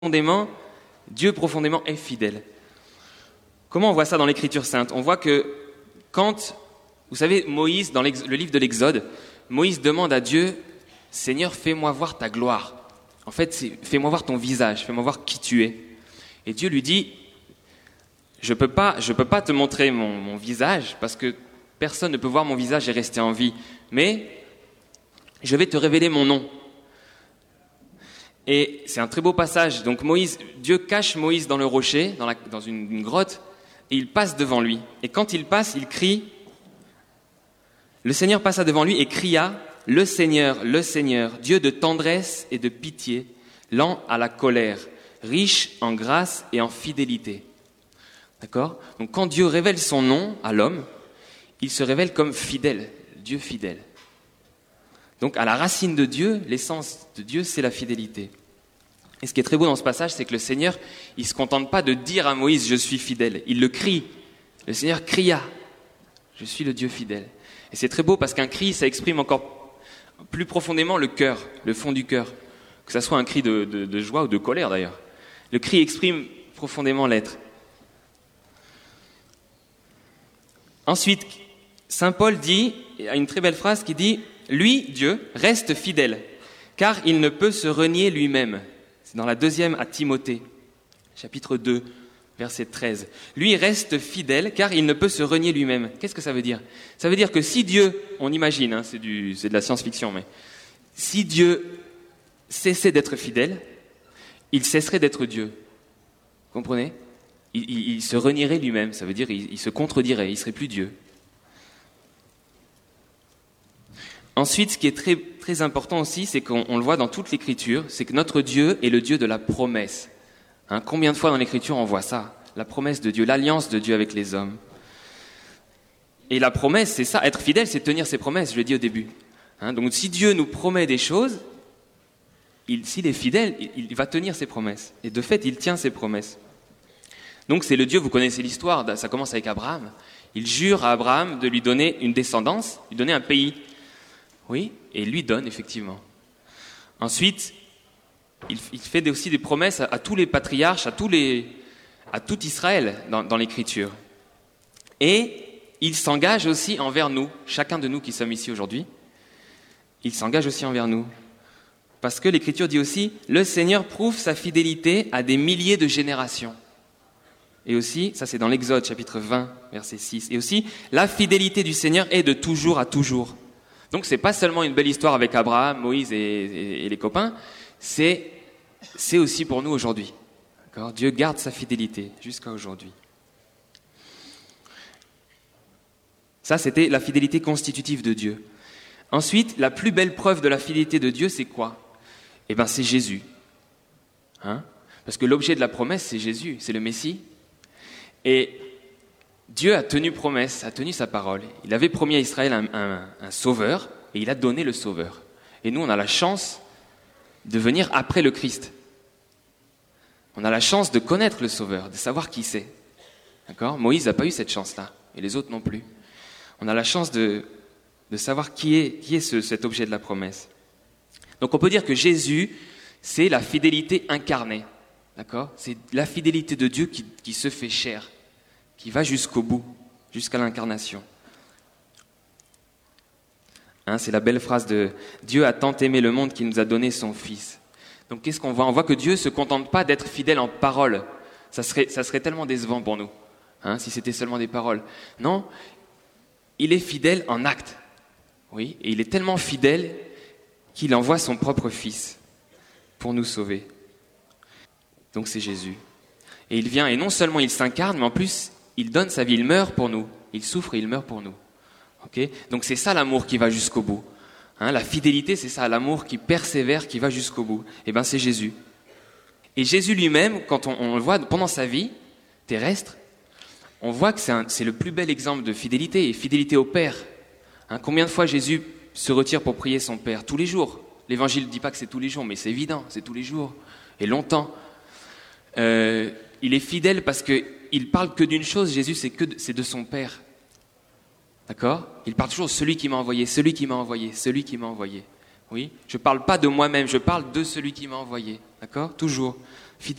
Dieu profondément est fidèle. Comment on voit ça dans l'Écriture sainte ? On voit que quand, vous savez, Moïse, dans le livre de l'Exode, Moïse demande à Dieu, « Seigneur, fais-moi voir ta gloire. » En fait, fais-moi voir ton visage, fais-moi voir qui tu es. Et Dieu lui dit, je peux pas te montrer mon visage parce que personne ne peut voir mon visage et rester en vie. Mais je vais te révéler mon nom. Et c'est un très beau passage. Donc Dieu cache Moïse dans le rocher, dans une grotte, et il passe devant lui. Et quand il passe, il crie. Le Seigneur passa devant lui et cria, le Seigneur, Dieu de tendresse et de pitié, lent à la colère, riche en grâce et en fidélité. D'accord ? Donc quand Dieu révèle son nom à l'homme, il se révèle comme fidèle, Dieu fidèle. Donc à la racine de Dieu, l'essence de Dieu, c'est la fidélité. Et ce qui est très beau dans ce passage, c'est que le Seigneur, il ne se contente pas de dire à Moïse « je suis fidèle », il le crie. Le Seigneur cria « je suis le Dieu fidèle ». Et c'est très beau parce qu'un cri, ça exprime encore plus profondément le cœur, le fond du cœur. Que ça soit un cri de joie ou de colère d'ailleurs. Le cri exprime profondément l'être. Ensuite, Saint Paul a une très belle phrase qui dit « Lui, Dieu, reste fidèle, car il ne peut se renier lui-même ». C'est dans la 2e à Timothée, chapitre 2, verset 13. « Lui reste fidèle, car il ne peut se renier lui-même ». Qu'est-ce que ça veut dire ? Ça veut dire que si Dieu, on imagine, c'est de la science-fiction, mais si Dieu cessait d'être fidèle, il cesserait d'être Dieu. Vous comprenez ? Il se renierait lui-même, ça veut dire il se contredirait, il ne serait plus Dieu. Ensuite, ce qui est très, très important aussi, c'est qu'on le voit dans toute l'Écriture, c'est que notre Dieu est le Dieu de la promesse. Combien de fois dans l'Écriture on voit ça ? La promesse de Dieu, l'alliance de Dieu avec les hommes. Et la promesse, c'est ça, être fidèle, c'est tenir ses promesses, je l'ai dit au début. Donc si Dieu nous promet des choses, s'il est fidèle, il va tenir ses promesses. Et de fait, il tient ses promesses. Donc c'est le Dieu, vous connaissez l'histoire, ça commence avec Abraham. Il jure à Abraham de lui donner une descendance, lui donner un pays. Oui, et il lui donne, effectivement. Ensuite, il fait aussi des promesses à tous les patriarches, à tout Israël dans l'Écriture. Et il s'engage aussi envers nous, chacun de nous qui sommes ici aujourd'hui, il s'engage aussi envers nous. Parce que l'Écriture dit aussi, le Seigneur prouve sa fidélité à des milliers de générations. Et aussi, ça c'est dans l'Exode, chapitre 20, verset 6. Et aussi, la fidélité du Seigneur est de toujours à toujours. Donc c'est pas seulement une belle histoire avec Abraham, Moïse et les copains, c'est aussi pour nous aujourd'hui. D'accord ? Dieu garde sa fidélité jusqu'à aujourd'hui. Ça, c'était la fidélité constitutive de Dieu. Ensuite, la plus belle preuve de la fidélité de Dieu, c'est quoi ? C'est Jésus. Parce que l'objet de la promesse, c'est Jésus, c'est le Messie. Et Dieu a tenu promesse, a tenu sa parole. Il avait promis à Israël un sauveur, et il a donné le sauveur. Et nous, on a la chance de venir après le Christ. On a la chance de connaître le sauveur, de savoir qui c'est. D'accord ? Moïse n'a pas eu cette chance-là, et les autres non plus. On a la chance de savoir qui est cet objet de la promesse. Donc on peut dire que Jésus, c'est la fidélité incarnée. D'accord ? C'est la fidélité de Dieu qui se fait chair, qui va jusqu'au bout, jusqu'à l'incarnation. C'est la belle phrase de « Dieu a tant aimé le monde qu'il nous a donné son Fils ». Donc qu'est-ce qu'on voit ? On voit que Dieu ne se contente pas d'être fidèle en parole. Ça serait tellement décevant pour nous, si c'était seulement des paroles. Non, il est fidèle en acte. Oui, et il est tellement fidèle qu'il envoie son propre Fils pour nous sauver. Donc c'est Jésus. Et il vient, et non seulement il s'incarne, mais en plus, il donne sa vie, il meurt pour nous. Il souffre et il meurt pour nous. Okay ? Donc c'est ça l'amour qui va jusqu'au bout. La fidélité, c'est ça, l'amour qui persévère, qui va jusqu'au bout. C'est Jésus. Et Jésus lui-même, quand on le voit pendant sa vie terrestre, on voit que c'est le plus bel exemple de fidélité, et fidélité au Père. Combien de fois Jésus se retire pour prier son Père ? Tous les jours. L'Évangile ne dit pas que c'est tous les jours, mais c'est évident, c'est tous les jours. Et longtemps. Il est fidèle parce qu'il parle que d'une chose, Jésus, c'est de son Père. D'accord ? Il parle toujours de celui qui m'a envoyé, celui qui m'a envoyé, celui qui m'a envoyé. Oui, je ne parle pas de moi-même, je parle de celui qui m'a envoyé. D'accord? Toujours.